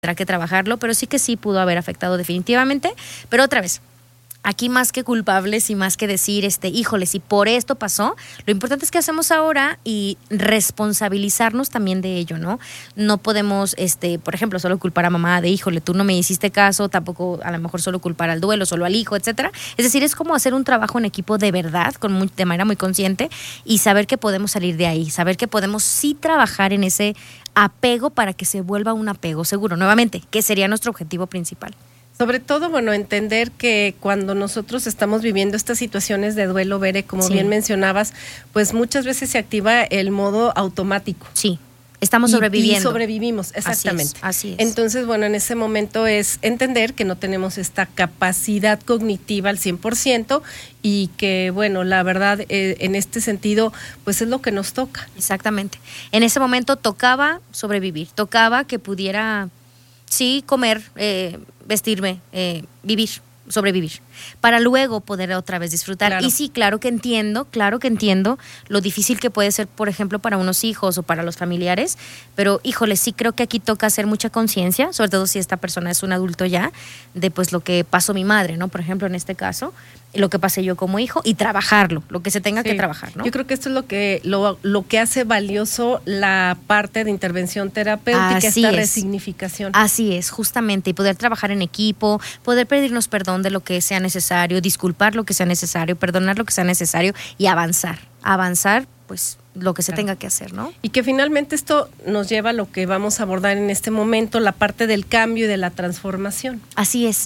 tendrá que trabajarlo, pero sí que sí pudo haber afectado definitivamente. Pero otra vez, aquí más que culpables y más que decir, híjole, si por esto pasó, lo importante es que hacemos ahora y responsabilizarnos también de ello, ¿no? No podemos, por ejemplo, solo culpar a mamá de, híjole, tú no me hiciste caso, tampoco a lo mejor solo culpar al duelo, solo al hijo, etcétera. Es decir, es como hacer un trabajo en equipo de verdad, de manera muy consciente, y saber que podemos salir de ahí, saber que podemos sí trabajar en ese apego para que se vuelva un apego seguro, nuevamente, que sería nuestro objetivo principal. Sobre todo, bueno, entender que cuando nosotros estamos viviendo estas situaciones de duelo, Bere, como bien mencionabas, pues muchas veces se activa el modo automático. Sí, estamos sobreviviendo. Y sobrevivimos, exactamente. Así es. Entonces, bueno, en ese momento es entender que no tenemos esta capacidad cognitiva al 100% y que, bueno, la verdad, en este sentido, pues es lo que nos toca. Exactamente. En ese momento tocaba sobrevivir, tocaba que pudiera, sí, comer, vestirme, vivir, sobrevivir, para luego poder otra vez disfrutar. Claro. Y sí, claro que entiendo lo difícil que puede ser, por ejemplo, para unos hijos o para los familiares, pero híjole, sí creo que aquí toca hacer mucha conciencia, sobre todo si esta persona es un adulto ya, de pues lo que pasó mi madre, ¿no? Por ejemplo, en este caso, lo que pasé yo como hijo y trabajarlo, lo que se tenga que trabajar, ¿no? Yo creo que esto es lo que hace valioso la parte de intervención terapéutica, esta resignificación. Así es, justamente, y poder trabajar en equipo, poder pedirnos perdón de lo que sea necesario, disculpar lo que sea necesario, perdonar lo que sea necesario y avanzar, pues lo que se tenga que hacer, ¿no? Y que finalmente esto nos lleva a lo que vamos a abordar en este momento, la parte del cambio y de la transformación. Así es.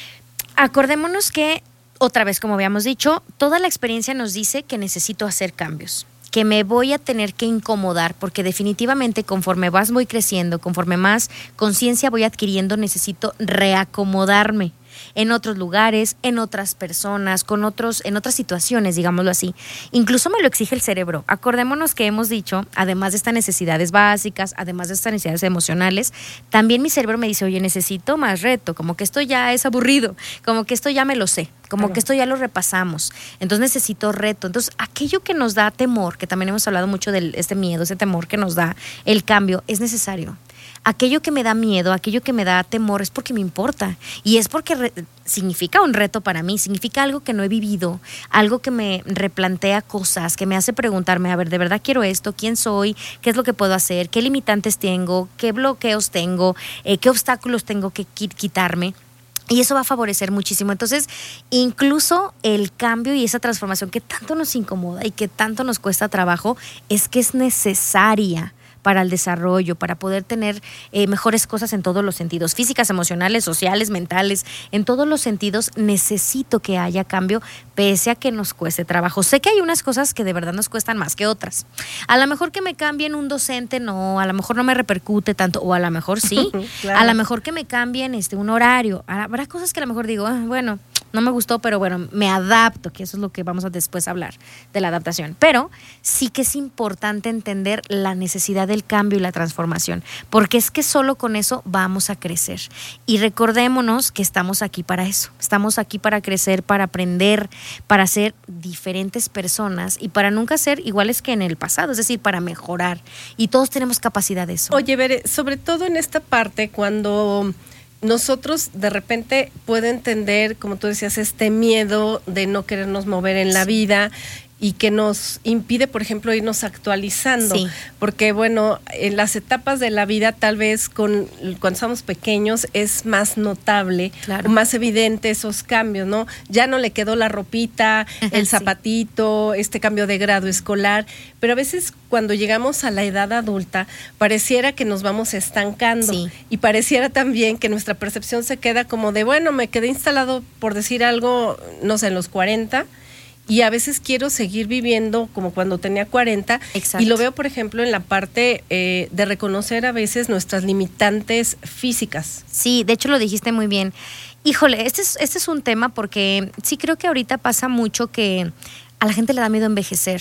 Acordémonos que, otra vez, como habíamos dicho, toda la experiencia nos dice que necesito hacer cambios, que me voy a tener que incomodar, porque definitivamente conforme voy creciendo, conforme más conciencia voy adquiriendo, necesito reacomodarme en otros lugares, en otras personas, en otras situaciones, digámoslo así. Incluso me lo exige el cerebro. Acordémonos que hemos dicho, además de estas necesidades básicas, además de estas necesidades emocionales, también mi cerebro me dice, oye, necesito más reto, como que esto ya es aburrido, como que esto ya me lo sé, como que esto ya lo repasamos, entonces necesito reto. Entonces, aquello que nos da temor, que también hemos hablado mucho de este miedo, ese temor que nos da el cambio, es necesario. Aquello que me da miedo, aquello que me da temor es porque me importa y es porque significa un reto para mí, significa algo que no he vivido, algo que me replantea cosas, que me hace preguntarme, a ver, ¿de verdad quiero esto? ¿Quién soy? ¿Qué es lo que puedo hacer? ¿Qué limitantes tengo? ¿Qué bloqueos tengo? ¿Qué obstáculos tengo que quitarme? Y eso va a favorecer muchísimo. Entonces, incluso el cambio y esa transformación que tanto nos incomoda y que tanto nos cuesta trabajo, es que es necesaria para el desarrollo, para poder tener mejores cosas en todos los sentidos, físicas, emocionales, sociales, mentales, en todos los sentidos necesito que haya cambio, pese a que nos cueste trabajo. Sé que hay unas cosas que de verdad nos cuestan más que otras. A lo mejor que me cambien un docente, no, a lo mejor no me repercute tanto, o a lo mejor sí, claro. A lo mejor que me cambien un horario, habrá cosas que a lo mejor digo, bueno, no me gustó, pero bueno, me adapto, que eso es lo que vamos a después hablar, de la adaptación. Pero sí que es importante entender la necesidad del cambio y la transformación, porque es que solo con eso vamos a crecer. Y recordémonos que estamos aquí para eso, estamos aquí para crecer, para aprender, para ser diferentes personas y para nunca ser iguales que en el pasado, es decir, para mejorar. Y todos tenemos capacidad de eso. Oye, Bere, sobre todo en esta parte, cuando nosotros de repente puedo entender, como tú decías, este miedo de no querernos mover en la vida y que nos impide, por ejemplo, irnos actualizando, porque bueno, en las etapas de la vida tal vez cuando estamos pequeños es más notable, más evidente esos cambios, ¿no? Ya no le quedó la ropita, el zapatito, este cambio de grado escolar, pero a veces cuando llegamos a la edad adulta pareciera que nos vamos estancando y pareciera también que nuestra percepción se queda como de, bueno, me quedé instalado, por decir algo, no sé, en los 40, y a veces quiero seguir viviendo como cuando tenía 40. Exacto. Y lo veo, por ejemplo, en la parte de reconocer a veces nuestras limitantes físicas. Sí, de hecho lo dijiste muy bien. Híjole, este es un tema porque sí creo que ahorita pasa mucho que a la gente le da miedo envejecer.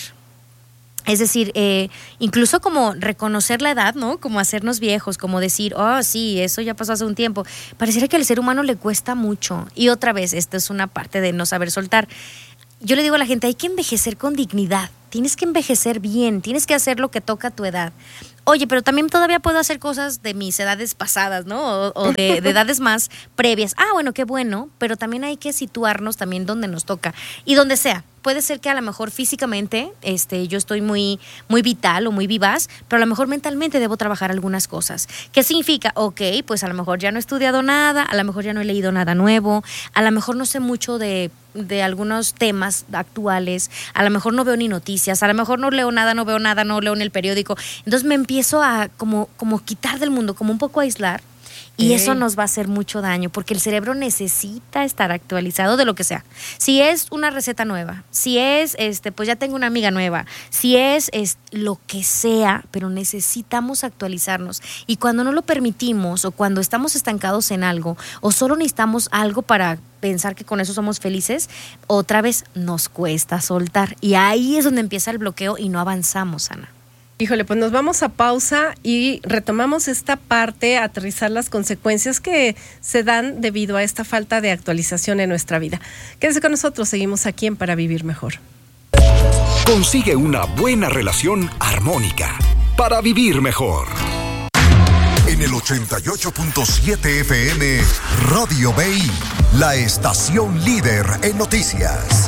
Es decir, incluso como reconocer la edad, ¿no? Como hacernos viejos, como decir, oh, sí, eso ya pasó hace un tiempo. Pareciera que al ser humano le cuesta mucho. Y otra vez, esto es una parte de no saber soltar. Yo le digo a la gente, hay que envejecer con dignidad. tienes que envejecer bien, tienes que hacer lo que toca a tu edad. Oye, pero también todavía puedo hacer cosas de mis edades pasadas, ¿no? O de edades más previas. Bueno, qué bueno, pero también hay que situarnos también donde nos toca y donde sea. Puede ser que a lo mejor físicamente yo estoy muy, muy vital o muy vivaz, pero a lo mejor mentalmente debo trabajar algunas cosas. ¿Qué significa? Ok, pues a lo mejor ya no he estudiado nada, a lo mejor ya no he leído nada nuevo, a lo mejor no sé mucho de algunos temas actuales, a lo mejor no veo ni noticias, a lo mejor no leo nada, no veo nada, no leo en el periódico. Entonces me empiezo a como quitar del mundo, como un poco aislar. Y eso nos va a hacer mucho daño porque el cerebro necesita estar actualizado de lo que sea. Si es una receta nueva, si es, pues ya tengo una amiga nueva, si es lo que sea, pero necesitamos actualizarnos. Y cuando no lo permitimos o cuando estamos estancados en algo o solo necesitamos algo para pensar que con eso somos felices, otra vez nos cuesta soltar. Y ahí es donde empieza el bloqueo y no avanzamos, Ana. Híjole, pues nos vamos a pausa y retomamos esta parte, aterrizar las consecuencias que se dan debido a esta falta de actualización en nuestra vida. Quédese con nosotros, seguimos aquí en Para Vivir Mejor. Consigue una buena relación armónica para vivir mejor. En el 88.7 FM, Radio BI, la estación líder en noticias.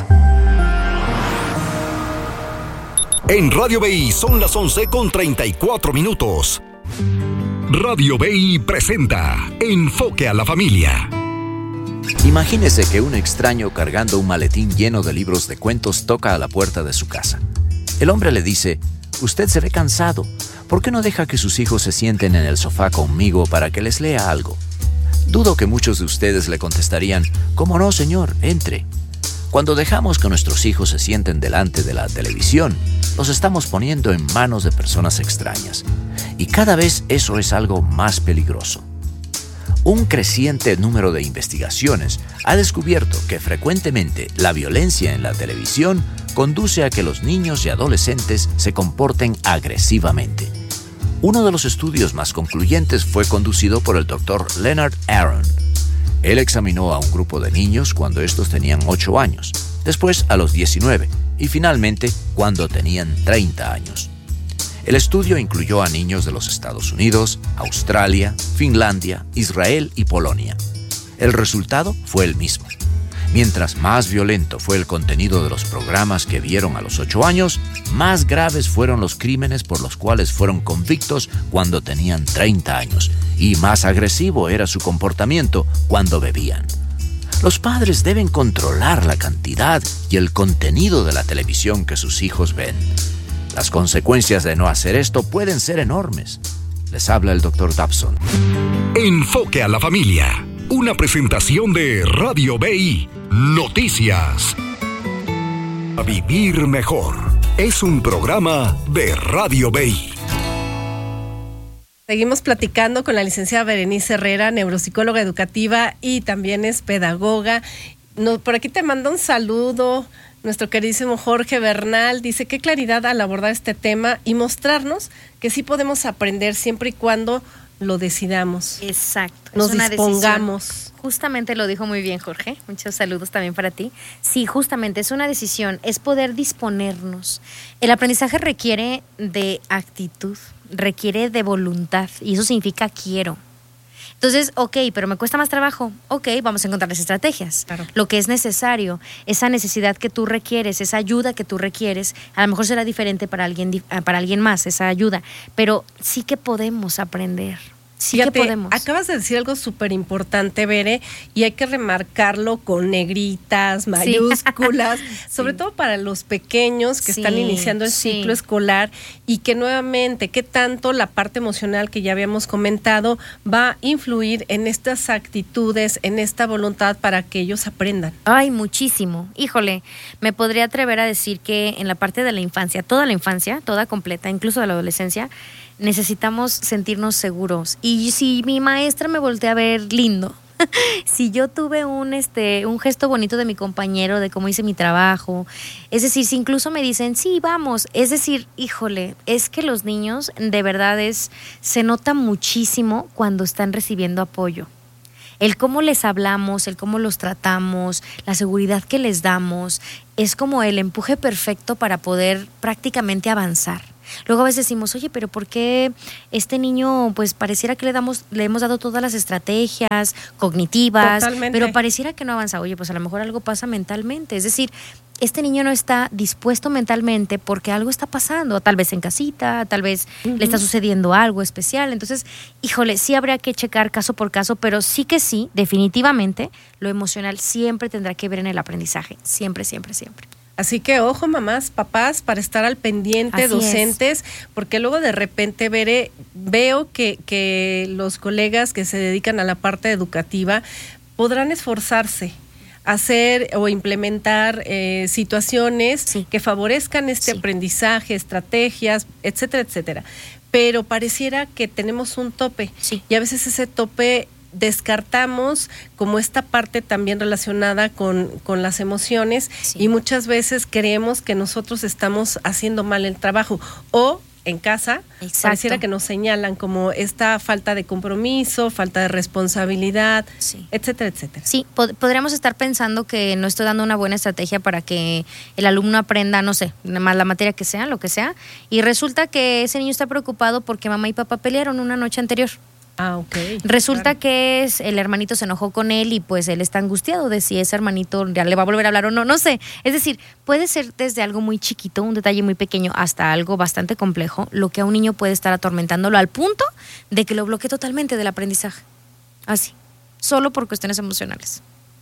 En Radio BI son las 11:34. Radio BI presenta Enfoque a la Familia. Imagínese que un extraño cargando un maletín lleno de libros de cuentos toca a la puerta de su casa. El hombre le dice: «Usted se ve cansado. ¿Por qué no deja que sus hijos se sienten en el sofá conmigo para que les lea algo?» Dudo que muchos de ustedes le contestarían: «¿Cómo no, señor? Entre». Cuando dejamos que nuestros hijos se sienten delante de la televisión, los estamos poniendo en manos de personas extrañas. Y cada vez eso es algo más peligroso. Un creciente número de investigaciones ha descubierto que frecuentemente la violencia en la televisión conduce a que los niños y adolescentes se comporten agresivamente. Uno de los estudios más concluyentes fue conducido por el Dr. Leonard Aron. Él examinó a un grupo de niños cuando estos tenían 8 años, después a los 19 y finalmente cuando tenían 30 años. El estudio incluyó a niños de los Estados Unidos, Australia, Finlandia, Israel y Polonia. El resultado fue el mismo. Mientras más violento fue el contenido de los programas que vieron a los 8 años, más graves fueron los crímenes por los cuales fueron convictos cuando tenían 30 años, y más agresivo era su comportamiento cuando bebían. Los padres deben controlar la cantidad y el contenido de la televisión que sus hijos ven. Las consecuencias de no hacer esto pueden ser enormes. Les habla el Dr. Dobson. Enfoque a la familia. Una presentación de Radio BI. Noticias. A vivir mejor. Es un programa de Radio BI. Seguimos platicando con la licenciada Berenice Herrera, neuropsicóloga educativa y también es pedagoga. Por aquí te manda un saludo nuestro queridísimo Jorge Bernal. Dice: qué claridad al abordar este tema y mostrarnos que sí podemos aprender siempre y cuando lo decidamos. Exacto. Nos dispongamos. Decisión. Justamente lo dijo muy bien, Jorge. Muchos saludos también para ti. Sí, justamente es una decisión, es poder disponernos. El aprendizaje requiere de actitud, requiere de voluntad y eso significa quiero. Entonces, pero me cuesta más trabajo. Vamos a encontrar las estrategias. Claro. Lo que es necesario, esa necesidad que tú requieres, esa ayuda que tú requieres, a lo mejor será diferente para alguien más, esa ayuda, pero sí que podemos aprender. Sí. Fíjate, que podemos. Acabas de decir algo súper importante, Bere, y hay que remarcarlo con negritas, mayúsculas, sobre todo para los pequeños que están iniciando el ciclo escolar y que nuevamente, qué tanto la parte emocional que ya habíamos comentado va a influir en estas actitudes, en esta voluntad para que ellos aprendan. Ay, muchísimo. Híjole, me podría atrever a decir que en la parte de la infancia, toda completa, incluso de la adolescencia, necesitamos sentirnos seguros. Y si mi maestra me voltea a ver lindo, si yo tuve un gesto bonito de mi compañero, de cómo hice mi trabajo, es decir, si incluso me dicen, sí, vamos, es decir, híjole, es que los niños de verdad se nota muchísimo cuando están recibiendo apoyo. El cómo les hablamos, el cómo los tratamos, la seguridad que les damos, es como el empuje perfecto para poder prácticamente avanzar. Luego a veces decimos, oye, pero ¿por qué este niño, pues pareciera que le hemos dado todas las estrategias cognitivas, Totalmente. pero pareciera que no avanza? Oye, pues a lo mejor algo pasa mentalmente. Es decir, este niño no está dispuesto mentalmente porque algo está pasando, tal vez en casita, tal vez le está sucediendo algo especial. Entonces, híjole, sí habría que checar caso por caso, pero sí que sí, definitivamente, lo emocional siempre tendrá que ver en el aprendizaje. Siempre, siempre, siempre. Así que ojo, mamás, papás, para estar al pendiente, Así docentes, porque luego de repente veo que los colegas que se dedican a la parte educativa podrán esforzarse, hacer o implementar situaciones Sí. que favorezcan este Sí. aprendizaje, estrategias, etcétera, etcétera. Pero pareciera que tenemos un tope, Sí. y a veces ese tope descartamos como esta parte también relacionada con las emociones, Sí. y muchas veces creemos que nosotros estamos haciendo mal el trabajo, o en casa Exacto. pareciera que nos señalan como esta falta de compromiso, falta de responsabilidad, Sí. etcétera, etcétera. Sí, podríamos estar pensando que no estoy dando una buena estrategia para que el alumno aprenda, no sé, más la materia que sea, lo que sea, y resulta que ese niño está preocupado porque mamá y papá pelearon una noche anterior. Ah, ok. Resulta Claro. que el hermanito se enojó con él y pues él está angustiado de si ese hermanito ya le va a volver a hablar o no, no sé. Es decir, puede ser desde algo muy chiquito, un detalle muy pequeño, hasta algo bastante complejo, lo que a un niño puede estar atormentándolo al punto de que lo bloquee totalmente del aprendizaje. Así, solo por cuestiones emocionales.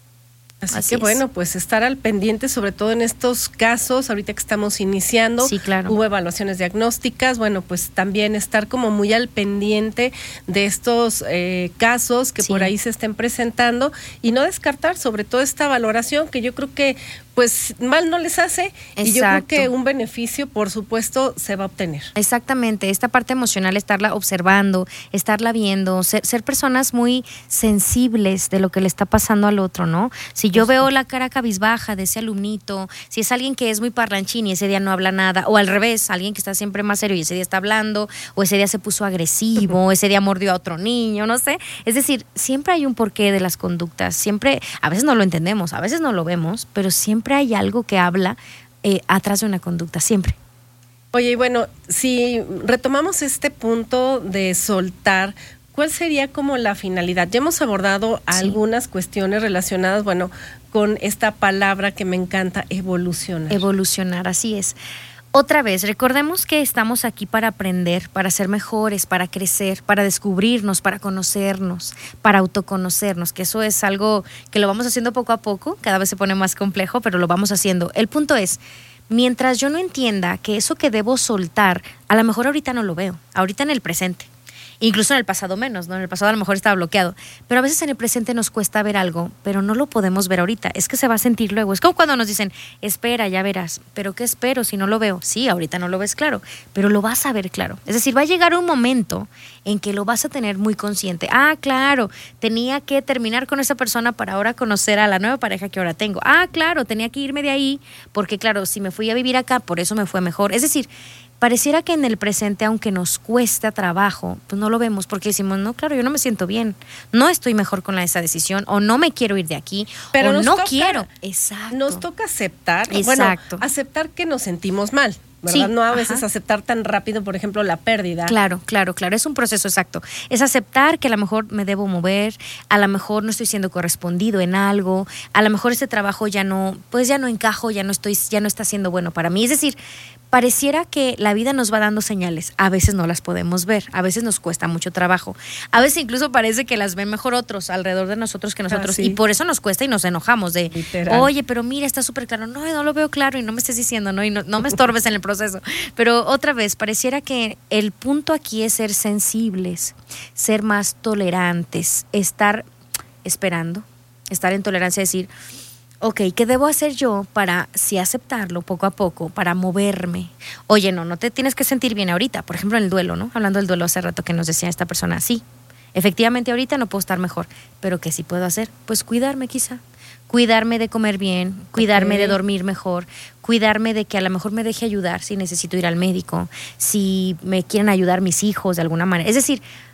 Así Así que es. bueno, pues estar al pendiente, sobre todo en estos casos, ahorita que estamos iniciando, Sí, claro. hubo evaluaciones diagnósticas, bueno, pues también estar como muy al pendiente de estos casos que Sí. por ahí se estén presentando, y no descartar sobre todo esta valoración que yo creo que pues mal no les hace, y yo creo Exacto. que un beneficio, por supuesto, se va a obtener. Exactamente, esta parte emocional, estarla observando, estarla viendo, ser personas muy sensibles de lo que le está pasando al otro, ¿no? Si yo veo la cara cabizbaja de ese alumnito, si es alguien que es muy parlanchín y ese día no habla nada, o al revés, alguien que está siempre más serio y ese día está hablando, o ese día se puso agresivo, o ese día mordió a otro niño, no sé. Es decir, siempre hay un porqué de las conductas, siempre, a veces no lo entendemos, a veces no lo vemos, pero siempre hay algo que habla atrás de una conducta, siempre. Oye, y bueno, si retomamos este punto de soltar, ¿cuál sería como la finalidad? Ya hemos abordado algunas cuestiones relacionadas, bueno, con esta palabra que me encanta, evolucionar. Evolucionar, así es. Otra vez, recordemos que estamos aquí para aprender, para ser mejores, para crecer, para descubrirnos, para conocernos, para autoconocernos, que eso es algo que lo vamos haciendo poco a poco, cada vez se pone más complejo, pero lo vamos haciendo. El punto es, mientras yo no entienda que eso que debo soltar, a lo mejor ahorita no lo veo, ahorita en el presente. Incluso en el pasado menos, ¿no? En el pasado a lo mejor estaba bloqueado. Pero a veces en el presente nos cuesta ver algo, pero no lo podemos ver ahorita. Es que se va a sentir luego. Es como cuando nos dicen, espera, ya verás. ¿Pero qué espero si no lo veo? Sí, ahorita no lo ves claro, pero lo vas a ver claro. Es decir, va a llegar un momento en que lo vas a tener muy consciente. Ah, claro, tenía que terminar con esa persona para ahora conocer a la nueva pareja que ahora tengo. Ah, claro, tenía que irme de ahí porque, claro, si me fui a vivir acá, por eso me fue mejor. Es decir, pareciera que en el presente, aunque nos cuesta trabajo, pues no lo vemos porque decimos, no, claro, yo no me siento bien, no estoy mejor con esa decisión, o no me quiero ir de aquí, Pero o nos no toca- quiero. Exacto. Nos toca aceptar, Exacto. bueno, aceptar que nos sentimos mal, ¿verdad? Sí, No a veces ajá. aceptar tan rápido, por ejemplo, la pérdida. Claro, claro, claro, es un proceso exacto. Es aceptar que a lo mejor me debo mover, a lo mejor no estoy siendo correspondido en algo, a lo mejor este trabajo ya no, pues ya no encajo, ya no está siendo bueno para mí. Es decir, pareciera que la vida nos va dando señales, a veces no las podemos ver, a veces nos cuesta mucho trabajo, a veces incluso parece que las ven mejor otros alrededor de nosotros que nosotros, sí. y por eso nos cuesta y nos enojamos de, Literal. oye, pero mira, está súper claro, no lo veo claro y no me estés diciendo, no, y no me estorbes en el proceso. Pero otra vez, pareciera que el punto aquí es ser sensibles, ser más tolerantes, estar esperando, estar en tolerancia, decir, ok, ¿qué debo hacer yo para sí aceptarlo poco a poco, para moverme? Oye, no te tienes que sentir bien ahorita, por ejemplo en el duelo, ¿no? Hablando del duelo hace rato que nos decía esta persona, sí, efectivamente ahorita no puedo estar mejor, pero ¿qué sí puedo hacer? Pues cuidarme quizá, cuidarme de comer bien, cuidarme de dormir mejor, cuidarme de que a lo mejor me deje ayudar si necesito ir al médico, si me quieren ayudar mis hijos de alguna manera. Es decir,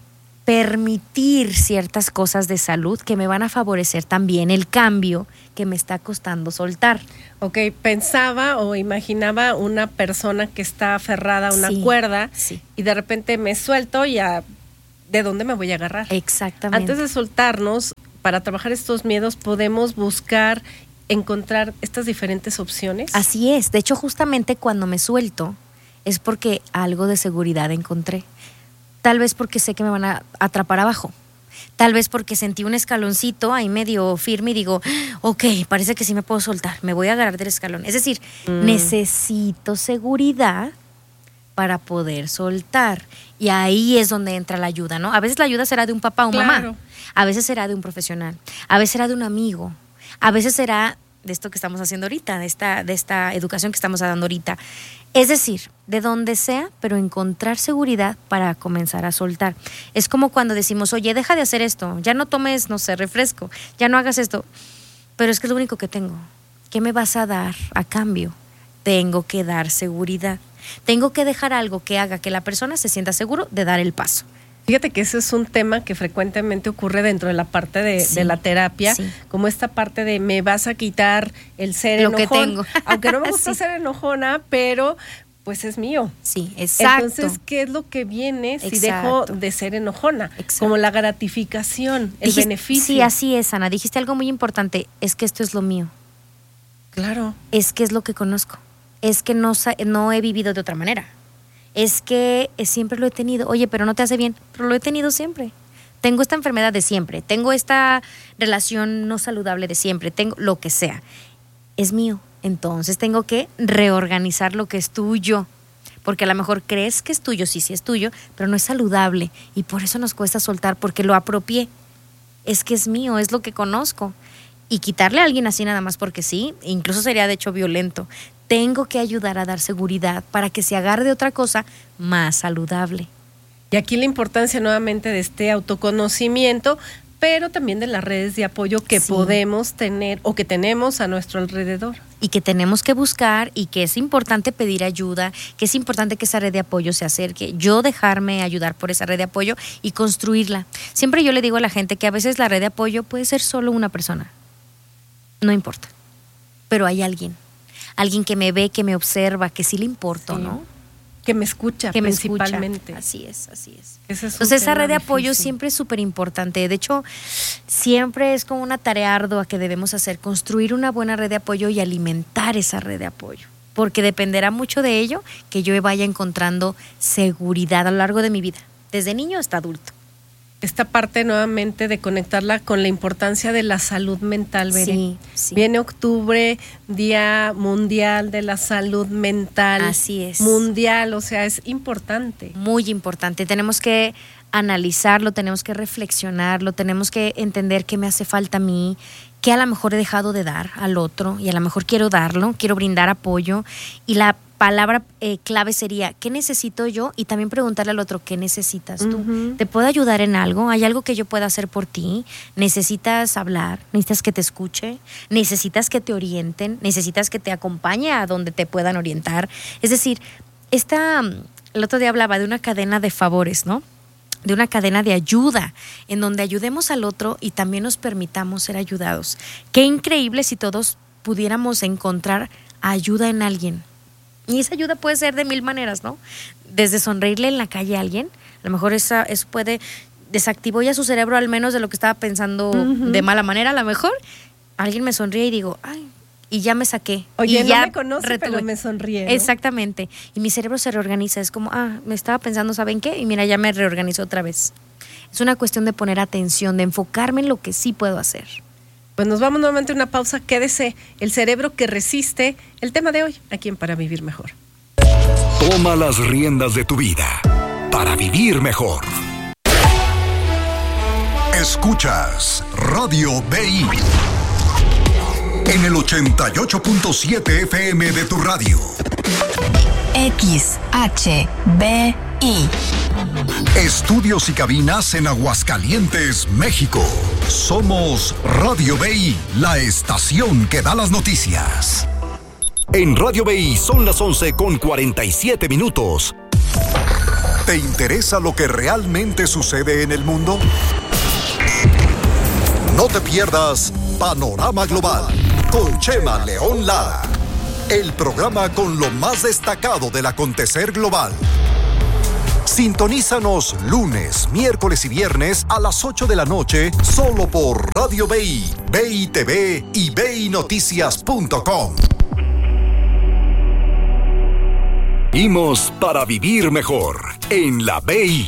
permitir ciertas cosas de salud que me van a favorecer también el cambio que me está costando soltar. Ok, pensaba o imaginaba una persona que está aferrada a una cuerda y de repente me suelto y ¿de dónde me voy a agarrar? Exactamente. Antes de soltarnos, para trabajar estos miedos podemos buscar encontrar estas diferentes opciones. Así es. De hecho, justamente cuando me suelto es porque algo de seguridad encontré. Tal vez porque sé que me van a atrapar abajo. Tal vez porque sentí un escaloncito ahí medio firme y digo, ok, parece que sí me puedo soltar, me voy a agarrar del escalón. Es decir, necesito seguridad para poder soltar. Y ahí es donde entra la ayuda, ¿no? A veces la ayuda será de un papá o mamá. A veces será de un profesional. A veces será de un amigo. A veces será de esto que estamos haciendo ahorita, de esta educación que estamos dando ahorita. Es decir, de donde sea, pero encontrar seguridad para comenzar a soltar. Es como cuando decimos, oye, deja de hacer esto, ya no tomes, no sé, refresco, ya no hagas esto. Pero es que es lo único que tengo. ¿Qué me vas a dar a cambio? Tengo que dar seguridad. Tengo que dejar algo que haga que la persona se sienta seguro de dar el paso. Fíjate que ese es un tema que frecuentemente ocurre dentro de la parte de la terapia, como esta parte de me vas a quitar el ser lo enojón, que tengo. Aunque no me gusta ser enojona, pero pues es mío. Sí, exacto. Entonces, ¿qué es lo que viene si dejo de ser enojona? Como la gratificación, el beneficio. Sí, así es, Ana. Dijiste algo muy importante, es que esto es lo mío. Claro. Es que es lo que conozco. Es que no he vivido de otra manera. Es que siempre lo he tenido. Oye, pero no te hace bien, pero lo he tenido siempre. Tengo esta enfermedad de siempre, tengo esta relación no saludable de siempre, tengo lo que sea. Es mío. Entonces tengo que reorganizar lo que es tuyo. Porque a lo mejor crees que es tuyo, sí es tuyo, pero no es saludable. Y por eso nos cuesta soltar, porque lo apropié. Es que es mío, es lo que conozco. Y quitarle a alguien así nada más porque sí, incluso sería de hecho violento. Tengo que ayudar a dar seguridad para que se agarre de otra cosa más saludable. Y aquí la importancia nuevamente de este autoconocimiento, pero también de las redes de apoyo que podemos tener o que tenemos a nuestro alrededor. Y que tenemos que buscar y que es importante pedir ayuda, que es importante que esa red de apoyo se acerque, yo dejarme ayudar por esa red de apoyo y construirla. Siempre yo le digo a la gente que a veces la red de apoyo puede ser solo una persona, no importa, pero hay alguien que me ve, que me observa, que sí le importo, ¿no? Que me escucha, que principalmente. Me escucha. Así es. Entonces esa red de apoyo siempre es súper importante. De hecho, siempre es como una tarea ardua que debemos hacer, construir una buena red de apoyo y alimentar esa red de apoyo. Porque dependerá mucho de ello que yo vaya encontrando seguridad a lo largo de mi vida, desde niño hasta adulto. Esta parte nuevamente de conectarla con la importancia de la salud mental, Bere. Sí. Viene octubre, Día Mundial de la Salud Mental. Así es. Mundial, o sea, es importante. Muy importante. Tenemos que analizarlo, tenemos que reflexionarlo, tenemos que entender qué me hace falta a mí, qué a lo mejor he dejado de dar al otro y a lo mejor quiero darlo, quiero brindar apoyo. Y la palabra clave sería, ¿qué necesito yo? Y también preguntarle al otro, ¿qué necesitas tú? ¿Te puedo ayudar en algo? ¿Hay algo que yo pueda hacer por ti? ¿Necesitas hablar? ¿Necesitas que te escuche? ¿Necesitas que te orienten? ¿Necesitas que te acompañe a donde te puedan orientar? Es decir, el otro día hablaba de una cadena de favores, ¿no? De una cadena de ayuda, en donde ayudemos al otro y también nos permitamos ser ayudados. Qué increíble si todos pudiéramos encontrar ayuda en alguien. Y esa ayuda puede ser de mil maneras, ¿no? Desde sonreírle en la calle a alguien, a lo mejor eso puede, desactivó ya su cerebro al menos de lo que estaba pensando de mala manera, a lo mejor alguien me sonríe y digo, ay, y ya me saqué. Oye, y no ya me conoce, pero me sonríe, ¿no? Exactamente. Y mi cerebro se reorganiza, es como, me estaba pensando, ¿saben qué? Y mira, ya me reorganizó otra vez. Es una cuestión de poner atención, de enfocarme en lo que sí puedo hacer. Pues nos vamos nuevamente a una pausa. Quédese, el cerebro que resiste, el tema de hoy, aquí en Para Vivir Mejor. Toma las riendas de tu vida para vivir mejor. Escuchas Radio BI en el 88.7 FM de tu radio. XHBI. Estudios y cabinas en Aguascalientes, México. Somos Radio BI, la estación que da las noticias. En Radio BI son las 11:47. ¿Te interesa lo que realmente sucede en el mundo? No te pierdas Panorama Global con Chema León Lara, el programa con lo más destacado del acontecer global. Sintonízanos lunes, miércoles y viernes a las 8 de la noche solo por Radio BI, BI TV y BINoticias.com. Vivimos para vivir mejor en la BI.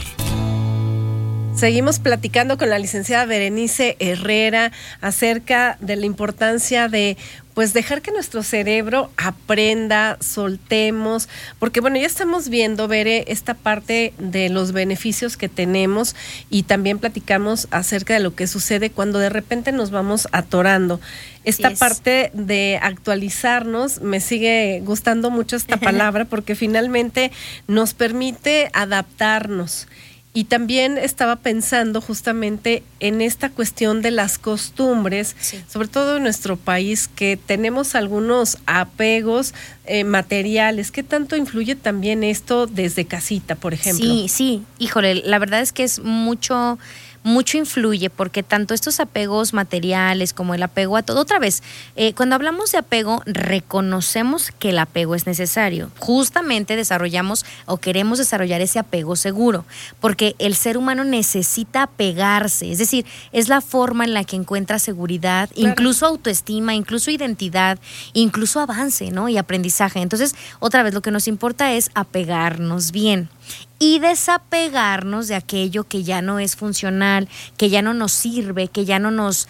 Seguimos platicando con la licenciada Berenice Herrera acerca de la importancia de dejar que nuestro cerebro aprenda, soltemos, porque ya estamos viendo, Bere, esta parte de los beneficios que tenemos y también platicamos acerca de lo que sucede cuando de repente nos vamos atorando. Esta parte de actualizarnos, me sigue gustando mucho esta palabra porque finalmente nos permite adaptarnos. Y también estaba pensando justamente en esta cuestión de las costumbres, sobre todo en nuestro país, que tenemos algunos apegos materiales. ¿Qué tanto influye también esto desde casita, por ejemplo? Sí, híjole, la verdad es que es mucho influye, porque tanto estos apegos materiales como el apego a todo, otra vez, cuando hablamos de apego, reconocemos que el apego es necesario. Justamente desarrollamos o queremos desarrollar ese apego seguro, porque el ser humano necesita apegarse, es decir, es la forma en la que encuentra seguridad, claro, incluso autoestima, incluso identidad, incluso avance, ¿no? Y aprendizaje. Entonces, otra vez, lo que nos importa es apegarnos bien y desapegarnos de aquello que ya no es funcional, que ya no nos sirve, que ya no nos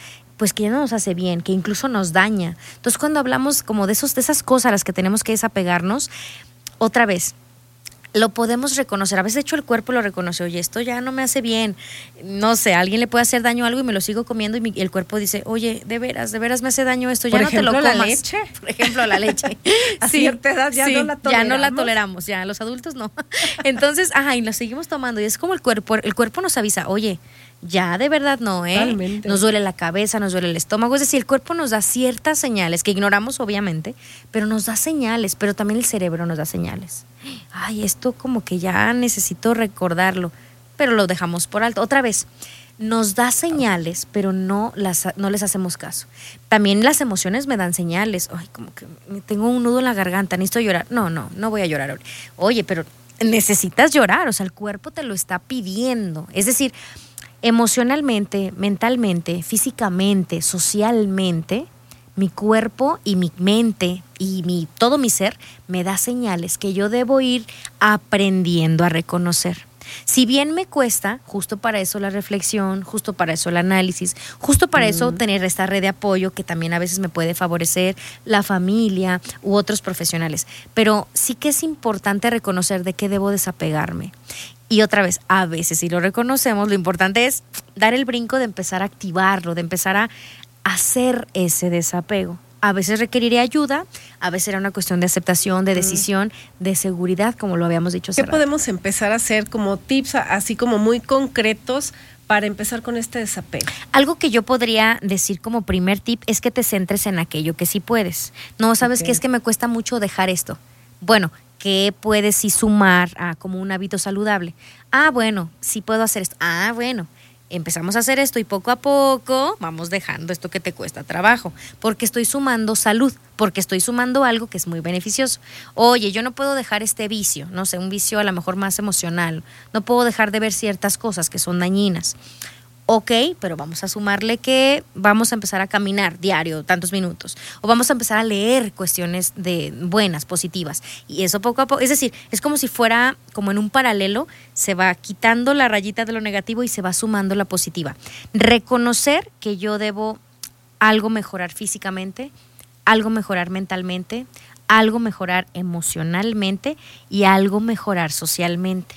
hace bien, que incluso nos daña. Entonces, cuando hablamos como de esas cosas a las que tenemos que desapegarnos, otra vez, lo podemos reconocer. A veces, de hecho, el cuerpo lo reconoce. Oye, esto ya no me hace bien. No sé, a alguien le puede hacer daño a algo y me lo sigo comiendo y el cuerpo dice, oye, de veras me hace daño esto. Ya no te lo comas. ¿La leche? Por ejemplo, la leche. A cierta edad ya no la toleramos. Ya no la toleramos, ya los adultos no. Entonces, y lo seguimos tomando. Y es como el cuerpo nos avisa, oye, ya de verdad no, Totalmente. Nos duele la cabeza, nos duele el estómago. Es decir, el cuerpo nos da ciertas señales que ignoramos obviamente, pero nos da señales, pero también el cerebro nos da señales. Esto como que ya necesito recordarlo, pero lo dejamos por alto. Otra vez, nos da señales, pero no les hacemos caso. También las emociones me dan señales. Como que tengo un nudo en la garganta, necesito llorar. No voy a llorar ahora. Oye, pero necesitas llorar, o sea, el cuerpo te lo está pidiendo. Es decir, emocionalmente, mentalmente, físicamente, socialmente, mi cuerpo y mi mente y todo mi ser me da señales que yo debo ir aprendiendo a reconocer. Si bien me cuesta, justo para eso la reflexión, justo para eso el análisis, justo para eso tener esta red de apoyo que también a veces me puede favorecer la familia u otros profesionales. Pero sí que es importante reconocer de qué debo desapegarme. Y otra vez, a veces si lo reconocemos, lo importante es dar el brinco de empezar a activarlo, de empezar a hacer ese desapego. A veces requeriría ayuda, a veces era una cuestión de aceptación, de decisión, de seguridad, como lo habíamos dicho hace rato. ¿Qué podemos empezar a hacer como tips, así como muy concretos, para empezar con este desapego? Algo que yo podría decir como primer tip es que te centres en aquello que sí puedes. No, ¿sabes qué? Es que me cuesta mucho dejar esto. Bueno, ¿qué puedes sí sumar a como un hábito saludable? Bueno, sí puedo hacer esto. Bueno, empezamos a hacer esto y poco a poco vamos dejando esto que te cuesta trabajo, porque estoy sumando salud, porque estoy sumando algo que es muy beneficioso. Oye, yo no puedo dejar este vicio, no sé, un vicio a lo mejor más emocional, no puedo dejar de ver ciertas cosas que son dañinas. Ok, pero vamos a sumarle que vamos a empezar a caminar diario tantos minutos, o vamos a empezar a leer cuestiones buenas, positivas, y eso poco a poco, es decir, es como si fuera como en un paralelo, se va quitando la rayita de lo negativo y se va sumando la positiva. Reconocer que yo debo algo mejorar físicamente, algo mejorar mentalmente, algo mejorar emocionalmente y algo mejorar socialmente.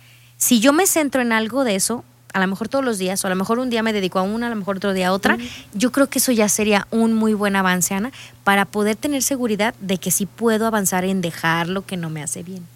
Si yo me centro en algo de eso, a lo mejor todos los días, o a lo mejor un día me dedico a una, a lo mejor otro día a otra, yo creo que eso ya sería un muy buen avance, Ana, para poder tener seguridad de que sí puedo avanzar en dejar lo que no me hace bien.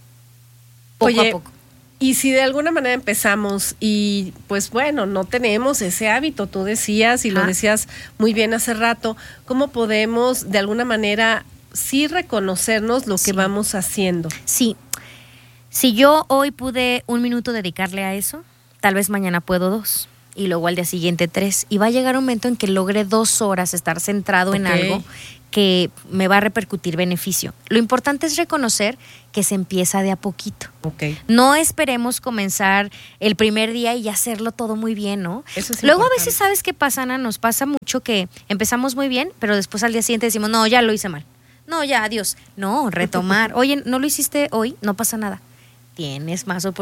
Poco a poco. Y si de alguna manera empezamos y no tenemos ese hábito, tú decías y lo decías muy bien hace rato, ¿cómo podemos de alguna manera sí reconocernos lo que vamos haciendo? Sí. Si yo hoy pude 1 minuto dedicarle a eso, tal vez mañana puedo 2 y luego al día siguiente 3. Y va a llegar un momento en que logre 2 horas estar centrado en algo que me va a repercutir beneficio. Lo importante es reconocer que se empieza de a poquito. No esperemos comenzar el primer día y hacerlo todo muy bien, ¿no? Eso es Luego importante. a veces, ¿sabes qué pasa, Ana? Nos pasa mucho que empezamos muy bien, pero después al día siguiente decimos, no, ya lo hice mal. No, ya, adiós. No, retomar. Oye, no lo hiciste hoy, no pasa nada. Tienes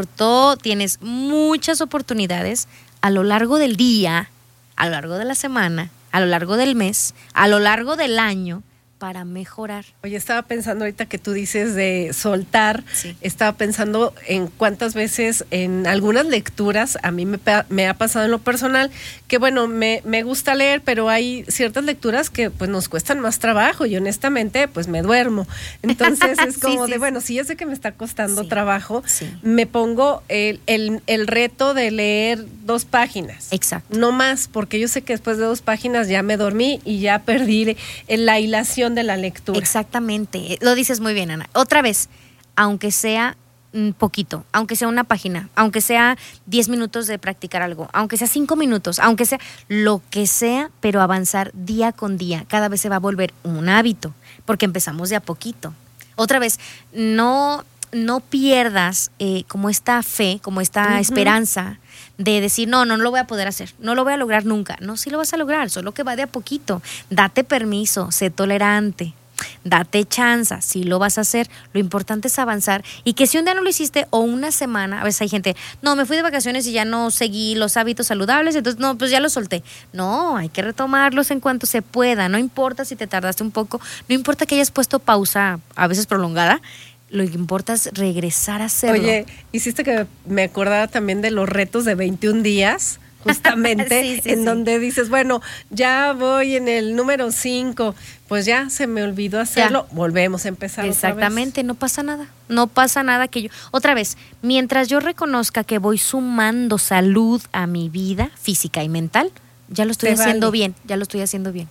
tienes muchas oportunidades a lo largo del día, a lo largo de la semana, a lo largo del mes, a lo largo del año, para mejorar. Oye, estaba pensando ahorita que tú dices de soltar, Sí. estaba pensando en cuántas veces en algunas lecturas, a mí me ha pasado en lo personal, que bueno, me gusta leer, pero hay ciertas lecturas que pues nos cuestan más trabajo y honestamente pues me duermo. Entonces es como Sí. bueno, si ya sé que me está costando Sí. trabajo, Sí. me pongo el reto de leer 2 páginas. Exacto. No más, porque yo sé que después de 2 páginas ya me dormí y ya perdí la hilación de la lectura. Exactamente. Lo dices muy bien, Ana. Otra vez, aunque sea poquito, aunque sea una página, aunque sea 10 minutos de practicar algo, aunque sea 5 minutos, aunque sea lo que sea, pero avanzar día con día, cada vez se va a volver un hábito, porque empezamos de a poquito. Otra vez, no pierdas como esta fe, como esta esperanza de decir, no lo voy a poder hacer, no lo voy a lograr nunca. No, sí lo vas a lograr, solo que va de a poquito. Date permiso, sé tolerante, date chance, sí lo vas a hacer. Lo importante es avanzar y que si un día no lo hiciste o una semana, a veces hay gente, no, me fui de vacaciones y ya no seguí los hábitos saludables, entonces no, pues ya los solté. No, hay que retomarlos en cuanto se pueda, no importa si te tardaste un poco, no importa que hayas puesto pausa, a veces prolongada, lo que importa es regresar a hacerlo. Oye, hiciste que me acordara también de los retos de 21 días, justamente, Sí, en sí. donde dices, bueno, ya voy en el número 5, pues ya se me olvidó hacerlo, volvemos a empezar Exactamente, no pasa nada que yo, otra vez, mientras yo reconozca que voy sumando salud a mi vida física y mental, ya lo estoy Te haciendo vale. bien, ya lo estoy haciendo bien.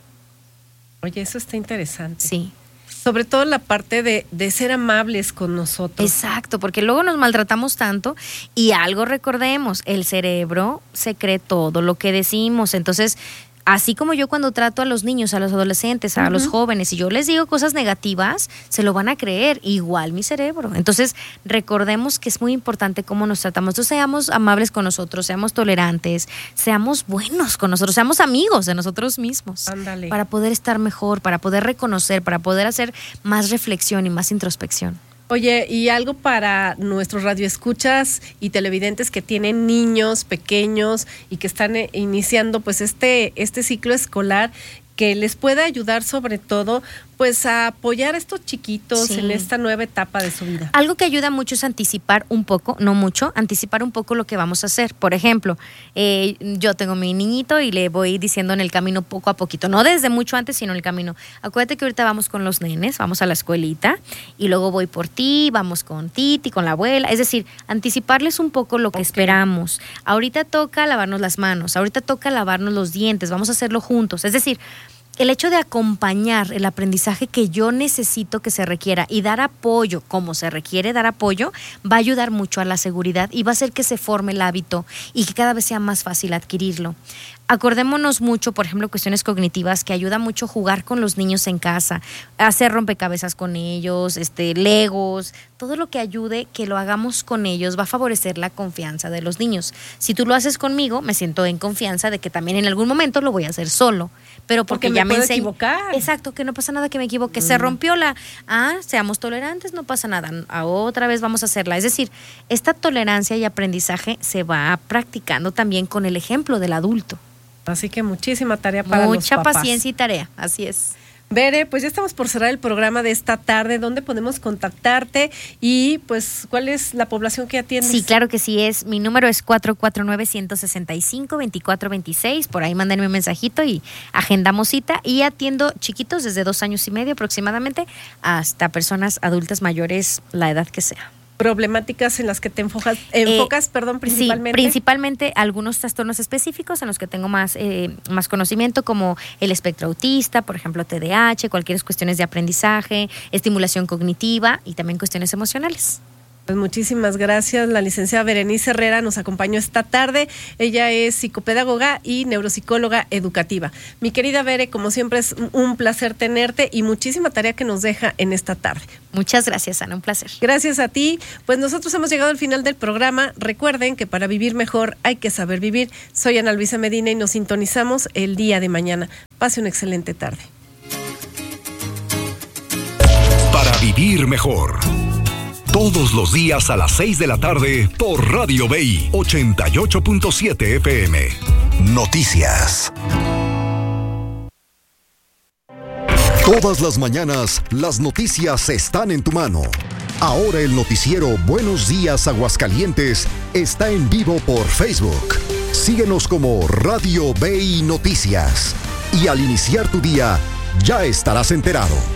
Oye, eso está interesante. Sí. Sobre todo la parte de ser amables con nosotros. Exacto, porque luego nos maltratamos tanto y algo recordemos, el cerebro se cree todo lo que decimos, entonces así como yo cuando trato a los niños, a los adolescentes, a los jóvenes, y yo les digo cosas negativas, se lo van a creer, igual mi cerebro. Entonces, recordemos que es muy importante cómo nos tratamos. Entonces, seamos amables con nosotros, seamos tolerantes, seamos buenos con nosotros, seamos amigos de nosotros mismos. Ándale. Para poder estar mejor, para poder reconocer, para poder hacer más reflexión y más introspección. Oye, y algo para nuestros radioescuchas y televidentes que tienen niños pequeños y que están iniciando pues este ciclo escolar, que les pueda ayudar sobre todo pues a apoyar a estos chiquitos Sí. en esta nueva etapa de su vida. Algo que ayuda mucho es anticipar un poco, no mucho, anticipar un poco lo que vamos a hacer. Por ejemplo, yo tengo mi niñito y le voy diciendo en el camino poco a poquito, no desde mucho antes, sino en el camino. Acuérdate que ahorita vamos con los nenes, vamos a la escuelita y luego voy por ti, vamos con Titi, con la abuela. Es decir, anticiparles un poco lo que esperamos. Ahorita toca lavarnos las manos, ahorita toca lavarnos los dientes, vamos a hacerlo juntos. Es decir, el hecho de acompañar el aprendizaje que yo necesito que se requiera y dar apoyo como se requiere dar apoyo, va a ayudar mucho a la seguridad y va a hacer que se forme el hábito y que cada vez sea más fácil adquirirlo. Acordémonos mucho, por ejemplo, cuestiones cognitivas, que ayuda mucho jugar con los niños en casa, hacer rompecabezas con ellos, legos, todo lo que ayude que lo hagamos con ellos va a favorecer la confianza de los niños. Si tú lo haces conmigo, me siento en confianza de que también en algún momento lo voy a hacer solo, pero porque me ya me puedo enseñé. equivocar. Exacto, que no pasa nada que me equivoque. Se rompió seamos tolerantes, no pasa nada. Otra vez vamos a hacerla. Es decir, esta tolerancia y aprendizaje se va practicando también con el ejemplo del adulto. Así que muchísima tarea para los Mucha papás. paciencia y tarea, así es. Bere, pues ya estamos por cerrar el programa de esta tarde. ¿Dónde podemos contactarte? Y pues, ¿cuál es la población que atiendes? Sí, claro que sí es. Mi número es 449-165-2426. Por ahí mándenme un mensajito y agendamos cita. Y atiendo chiquitos desde 2 años y medio aproximadamente hasta personas adultas mayores, la edad que sea. Problemáticas en las que te enfocas, principalmente. Sí, principalmente algunos trastornos específicos en los que tengo más conocimiento, como el espectro autista, por ejemplo, TDAH, cualquier cuestiones de aprendizaje, estimulación cognitiva y también cuestiones emocionales. Pues muchísimas gracias. La licenciada Berenice Herrera nos acompañó esta tarde. Ella es psicopedagoga y neuropsicóloga educativa. Mi querida Bere, como siempre es un placer tenerte y muchísima tarea que nos deja en esta tarde. Muchas gracias, Ana, un placer. Gracias a ti. Pues nosotros hemos llegado al final del programa. Recuerden que para vivir mejor hay que saber vivir. Soy Ana Luisa Medina y nos sintonizamos el día de mañana. Pase una excelente tarde. Para vivir mejor. Todos los días a las 6 de la tarde por Radio BI 88.7 FM. Noticias. Todas las mañanas, las noticias están en tu mano. Ahora el noticiero Buenos Días Aguascalientes está en vivo por Facebook. Síguenos como Radio BI Noticias. Y al iniciar tu día, ya estarás enterado.